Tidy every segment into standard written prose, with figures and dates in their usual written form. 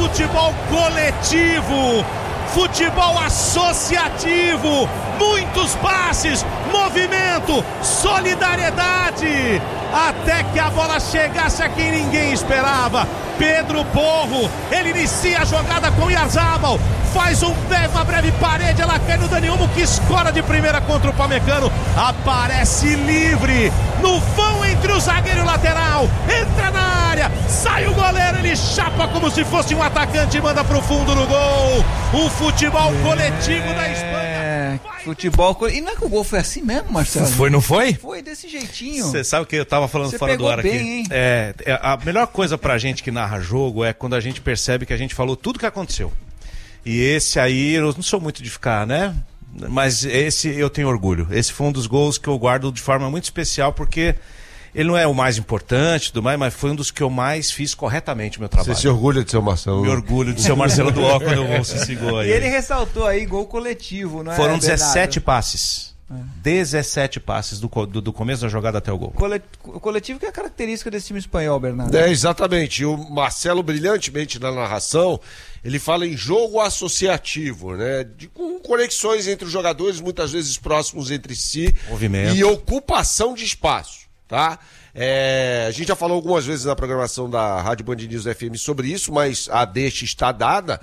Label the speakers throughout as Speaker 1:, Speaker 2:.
Speaker 1: futebol coletivo, futebol associativo, muitos passes, movimento, solidariedade, até que a bola chegasse a quem ninguém esperava. Pedro Porro, ele inicia a jogada com Oyarzabal, faz uma breve parede, ela cai no Dani Olmo, que escora de primeira contra o Pamecano, aparece livre no vão entre o zagueiro e o lateral, entra na área, sai o goleiro, ele chapa como se fosse um atacante e manda pro fundo do gol. O futebol coletivo da Espanha.
Speaker 2: Futebol coletivo. E não é que o gol foi assim mesmo, Marcelo?
Speaker 1: Foi, não foi?
Speaker 2: Foi desse jeitinho.
Speaker 1: Você sabe o que eu tava falando fora do ar
Speaker 2: bem,
Speaker 1: aqui? A melhor coisa pra gente que narra jogo é quando a gente percebe que a gente falou tudo que aconteceu. E esse aí, eu não sou muito de ficar, né? Mas esse eu tenho orgulho. Esse foi um dos gols que eu guardo de forma muito especial, porque ele não é o mais importante, mas foi um dos que eu mais fiz corretamente o meu trabalho.
Speaker 3: Você se orgulha de ser o Marcelo?
Speaker 1: Me orgulho de ser o Marcelo do Ó quando eu ouço esse gol aí.
Speaker 2: E ele ressaltou aí gol coletivo, não é?
Speaker 1: Foram 17 passes. 17 passes do começo da jogada até o gol.
Speaker 2: O coletivo que é a característica desse time espanhol, Bernardo.
Speaker 3: Exatamente. O Marcelo, brilhantemente na narração, ele fala em jogo associativo, né? Com conexões entre os jogadores, muitas vezes próximos entre si.
Speaker 1: Movimento.
Speaker 3: E ocupação de espaço, tá? A gente já falou algumas vezes na programação da Rádio Band News FM sobre isso, mas a deixa está dada.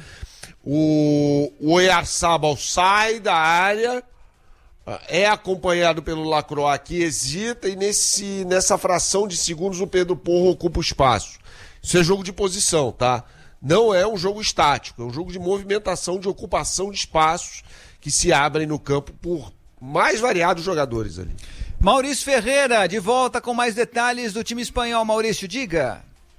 Speaker 3: O Oyarzabal sai da área, é acompanhado pelo Lacroix, que hesita, e nessa fração de segundos o Pedro Porro ocupa o espaço. Isso é jogo de posição, tá? Não é um jogo estático, é um jogo de movimentação, de ocupação de espaços que se abrem no campo por mais variados jogadores ali.
Speaker 2: Maurício Ferreira, de volta com mais detalhes do time espanhol. Maurício, diga.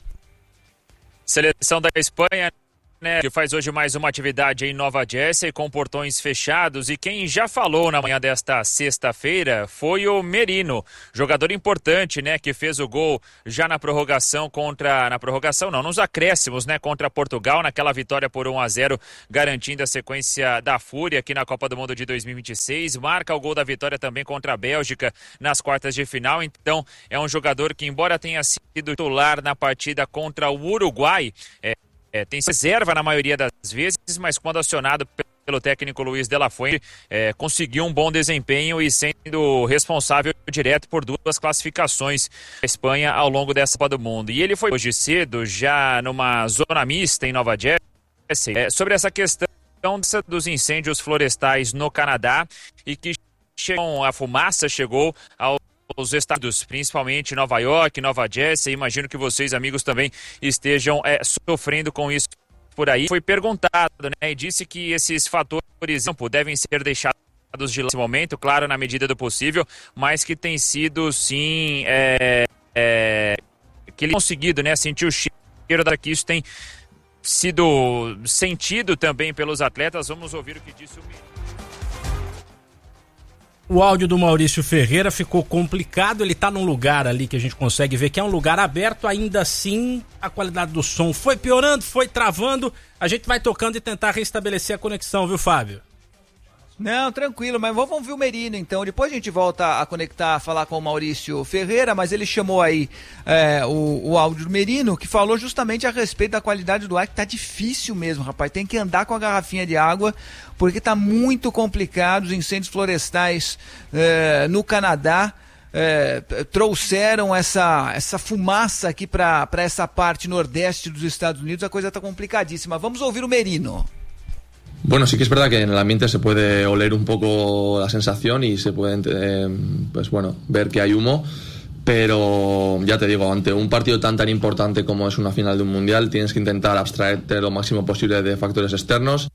Speaker 4: Seleção da Espanha, né, que faz hoje mais uma atividade em Nova Jersey com portões fechados, e quem já falou na manhã desta sexta-feira foi o Merino, jogador importante, né, que fez o gol já na prorrogação nos acréscimos, né, contra Portugal, naquela vitória por 1-0, garantindo a sequência da Fúria aqui na Copa do Mundo de 2026, marca o gol da vitória também contra a Bélgica nas quartas de final. Então é um jogador que, embora tenha sido titular na partida contra o Uruguai, tem reserva na maioria das vezes, mas quando acionado pelo técnico Luiz de la Fuente, conseguiu um bom desempenho e sendo responsável direto por 2 classificações da Espanha ao longo dessa Copa do Mundo. E ele foi hoje cedo, já numa zona mista em Nova Jersey, sobre essa questão dos incêndios florestais no Canadá, e que a fumaça chegou aos estados, principalmente Nova York, Nova Jersey. Imagino que vocês, amigos, também estejam sofrendo com isso por aí. Foi perguntado, né, e disse que esses fatores devem ser deixados de lado nesse momento, claro, na medida do possível, mas que tem sido, sim, que ele conseguido, né, sentir o cheiro daqui. Isso tem sido sentido também pelos atletas. Vamos ouvir o que disse o ministro.
Speaker 5: O áudio do Maurício Ferreira ficou complicado, ele tá num lugar ali que a gente consegue ver que é um lugar aberto, ainda assim a qualidade do som foi piorando, foi travando, a gente vai tocando e tentar restabelecer a conexão, viu, Fábio?
Speaker 2: Não, tranquilo, mas vamos ouvir o Merino então, depois a gente volta a conectar, falar com o Maurício Ferreira, mas ele chamou aí o áudio do Merino, que falou justamente a respeito da qualidade do ar, que tá difícil mesmo, rapaz, tem que andar com a garrafinha de água, porque tá muito complicado. Os incêndios florestais no Canadá trouxeram essa fumaça aqui para essa parte nordeste dos Estados Unidos, a coisa tá complicadíssima. Vamos ouvir o Merino.
Speaker 6: Bueno, sí que es verdad que en el ambiente se puede oler un poco la sensación y se puede ver que hay humo, pero ya te digo, ante un partido tan importante como es una final de un mundial, tienes que intentar abstraerte lo máximo posible de factores externos.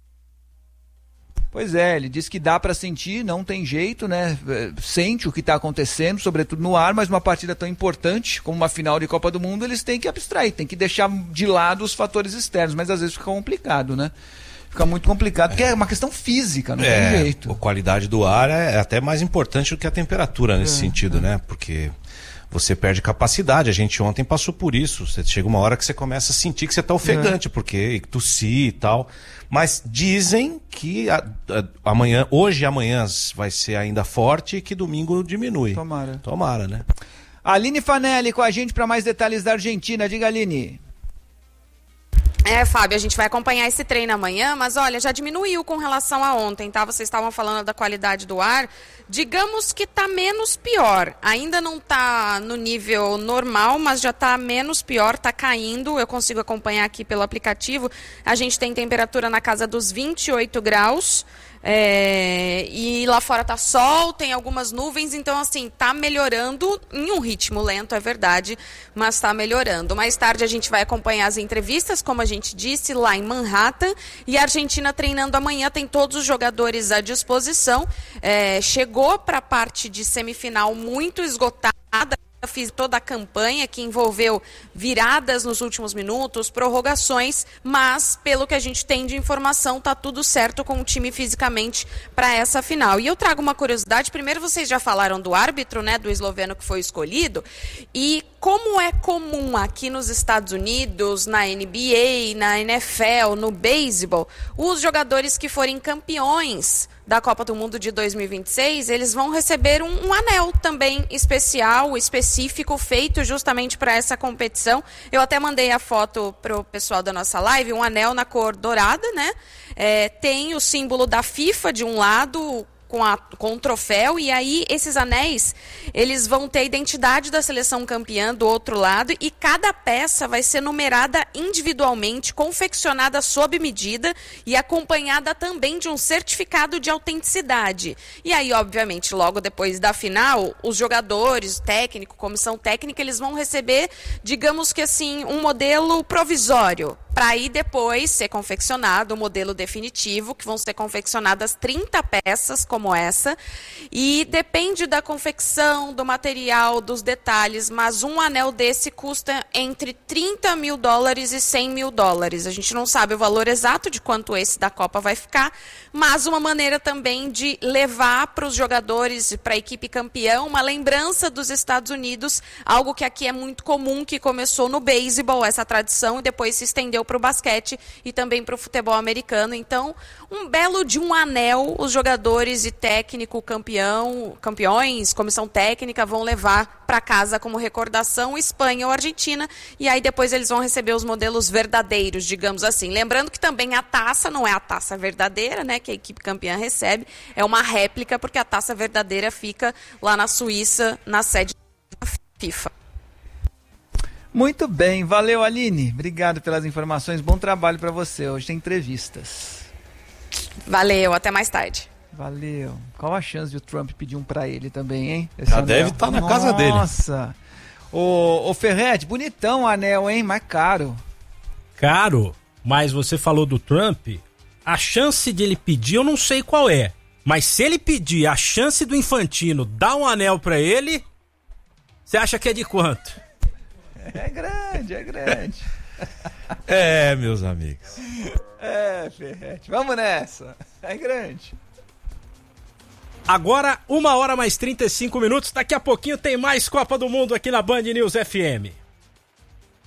Speaker 2: Pois é, ele disse que dá para sentir, não tem jeito, né? Sente o que está acontecendo, sobretudo no ar, mas uma partida tão importante como uma final de Copa do Mundo, eles têm que abstrair, têm que deixar de lado os fatores externos, mas às vezes fica complicado, né? Fica muito complicado, porque é uma questão física, não tem jeito.
Speaker 1: A qualidade do ar é até mais importante do que a temperatura nesse sentido, né? Porque você perde capacidade. A gente ontem passou por isso. Você chega uma hora que você começa a sentir que você está ofegante, porque tossir e tal. Mas dizem que hoje e amanhã vai ser ainda forte e que domingo diminui. Tomara, né?
Speaker 2: Aline Fanelli com a gente para mais detalhes da Argentina. Diga, Aline.
Speaker 7: Fábio, a gente vai acompanhar esse treino amanhã, mas olha, já diminuiu com relação a ontem, tá? Vocês estavam falando da qualidade do ar, digamos que tá menos pior, ainda não tá no nível normal, mas já tá menos pior, tá caindo, eu consigo acompanhar aqui pelo aplicativo, a gente tem temperatura na casa dos 28 graus, e lá fora tá sol, tem algumas nuvens, então assim, tá melhorando em um ritmo lento, é verdade, mas tá melhorando. Mais tarde a gente vai acompanhar as entrevistas, como a gente disse, lá em Manhattan, e a Argentina treinando amanhã, tem todos os jogadores à disposição, chegou para a parte de semifinal muito esgotada, fiz toda a campanha que envolveu viradas nos últimos minutos, prorrogações, mas pelo que a gente tem de informação, tá tudo certo com o time fisicamente para essa final. E eu trago uma curiosidade, primeiro vocês já falaram do árbitro, né, do esloveno que foi escolhido, e como é comum aqui nos Estados Unidos, na NBA, na NFL, no beisebol, os jogadores que forem campeões da Copa do Mundo de 2026, eles vão receber um anel também específico, feito justamente para essa competição. Eu até mandei a foto para o pessoal da nossa live, um anel na cor dourada, né? Tem o símbolo da FIFA de um lado, com um troféu, e aí esses anéis, eles vão ter a identidade da seleção campeã do outro lado, e cada peça vai ser numerada individualmente, confeccionada sob medida e acompanhada também de um certificado de autenticidade. E aí, obviamente, logo depois da final, os jogadores, técnico, comissão técnica, eles vão receber, digamos que assim, um modelo provisório, para aí depois ser confeccionado o modelo definitivo, que vão ser confeccionadas 30 peças como essa, e depende da confecção, do material, dos detalhes, mas um anel desse custa entre $30 mil e $100 mil. A gente não sabe o valor exato de quanto esse da Copa vai ficar, mas uma maneira também de levar para os jogadores, para a equipe campeã, uma lembrança dos Estados Unidos, algo que aqui é muito comum, que começou no beisebol, essa tradição, e depois se estendeu para o basquete e também para o futebol americano. Então, um belo de um anel, os jogadores e técnico, campeões, comissão técnica vão levar para casa como recordação, Espanha ou Argentina, e aí depois eles vão receber os modelos verdadeiros, digamos assim. Lembrando que também a taça não é a taça verdadeira, né, que a equipe campeã recebe, é uma réplica, porque a taça verdadeira fica lá na Suíça, na sede da FIFA.
Speaker 2: Muito bem, valeu, Aline. Obrigado pelas informações, bom trabalho para você. Hoje tem entrevistas.
Speaker 7: Valeu, até mais tarde.
Speaker 2: Valeu. Qual a chance de o Trump pedir um para ele também, hein?
Speaker 1: Já deve estar na casa dele.
Speaker 2: Nossa. Ô Ferretti, bonitão o anel, hein? Mas caro.
Speaker 5: Caro, mas você falou do Trump, a chance de ele pedir eu não sei qual é. Mas se ele pedir a chance do Infantino dar um anel para ele, você acha que é de quanto?
Speaker 2: É grande.
Speaker 1: Meus amigos.
Speaker 2: Ferretti, vamos nessa. É grande.
Speaker 5: Agora, 1h mais 35 minutos. Daqui a pouquinho tem mais Copa do Mundo aqui na Band News FM.